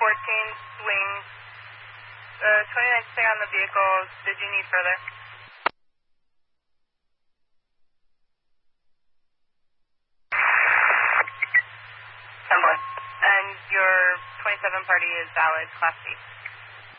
swing. 29th stay on the vehicle. Did you need further? And your 27 party is valid, Class C.